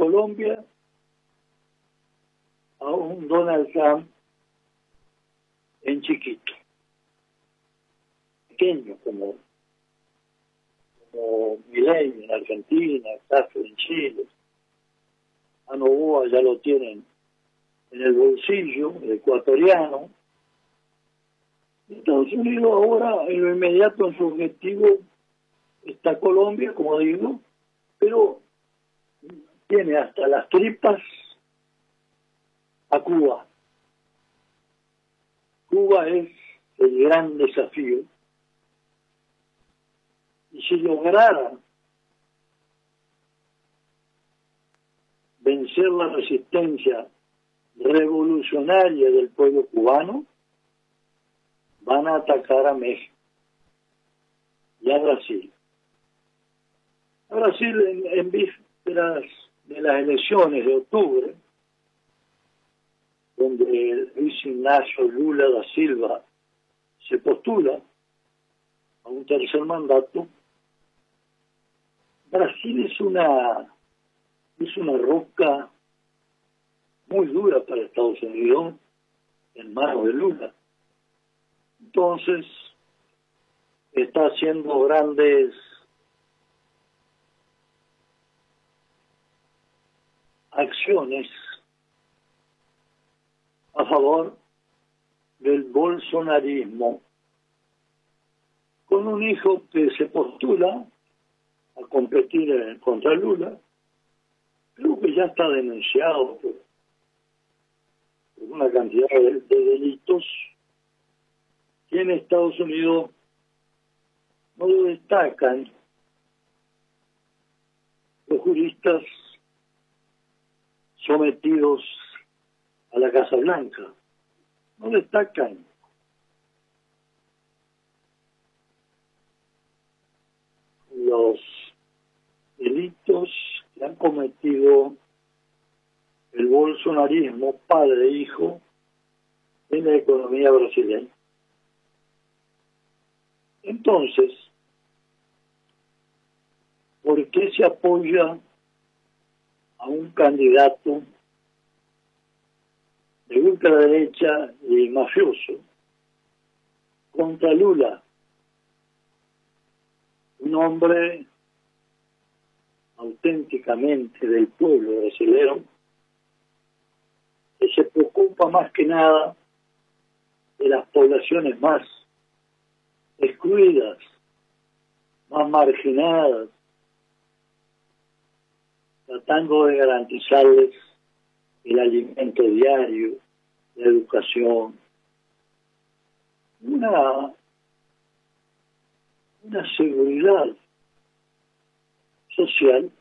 Colombia a un Donald Trump en chiquito, pequeño, como Milei en Argentina, Castro en Chile, a Noboa ya lo tienen en el bolsillo, el ecuatoriano. Estados Unidos ahora, en lo inmediato, en su objetivo está Colombia, como digo, pero tiene hasta las tripas a Cuba. Cuba es el gran desafío. Y si lograra vencer la resistencia revolucionaria del pueblo cubano, van a atacar a México y a Brasil. A Brasil, en vísperas de las elecciones de octubre, donde Luis Ignacio Lula da Silva se postula a un tercer mandato, Brasil es una roca muy dura para Estados Unidos en manos de Lula. Entonces, está haciendo grandes acciones a favor del bolsonarismo, con un hijo que se postula a competir contra Lula, creo que ya está denunciado por una cantidad de delitos que en Estados Unidos no lo destacan los juristas sometidos a la Casa Blanca. No destacan. Los delitos que han cometido el bolsonarismo, padre e hijo, en la economía brasileña. Entonces, ¿por qué se apoya a un candidato de ultraderecha y mafioso contra Lula, un hombre auténticamente del pueblo brasileño, que se preocupa más que nada de las poblaciones más excluidas, más marginadas, tratando de garantizarles el alimento diario, la educación, una seguridad social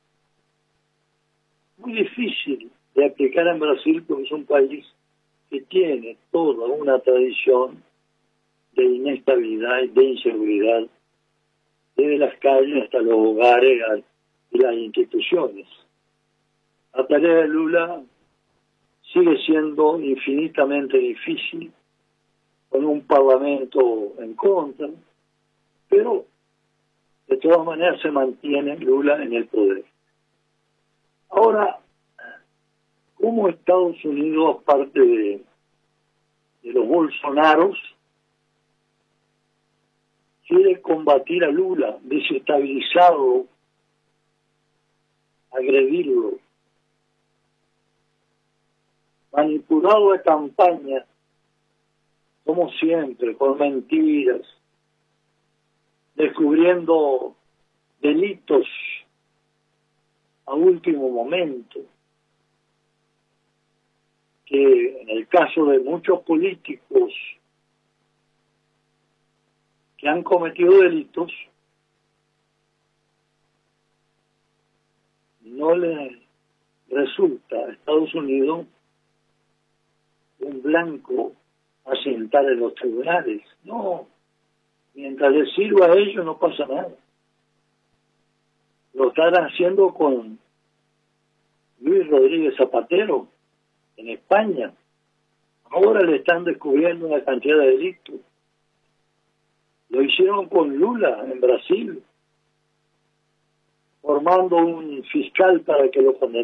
muy difícil de aplicar en Brasil, porque es un país que tiene toda una tradición de inestabilidad y de inseguridad, desde las calles hasta los hogares y las instituciones. La tarea de Lula sigue siendo infinitamente difícil, con un parlamento en contra, pero de todas maneras se mantiene Lula en el poder. Ahora, ¿cómo Estados Unidos, aparte de los Bolsonaros, quiere combatir a Lula, desestabilizarlo, agredirlo, manipulado de campaña, como siempre, con mentiras, descubriendo delitos a último momento, que en el caso de muchos políticos que han cometido delitos, no le resulta a Estados Unidos un blanco a sentar en los tribunales. No, mientras les sirva a ellos no pasa nada. Lo están haciendo con Luis Rodríguez Zapatero en España. Ahora le están descubriendo una cantidad de delitos. Lo hicieron con Lula en Brasil, formando un fiscal para que lo condenara.